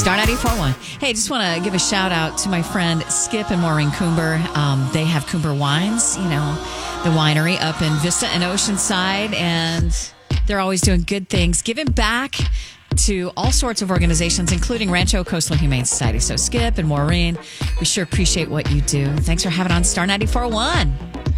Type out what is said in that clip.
Star 94.1. Hey, just want to give a shout out to my friend Skip and Maureen Coomber. They have Coomber Wines, the winery up in Vista and Oceanside, and they're always doing good things, giving back to all sorts of organizations, including Rancho Coastal Humane Society. So Skip and Maureen, we sure appreciate what you do. Thanks for having on Star 94.1.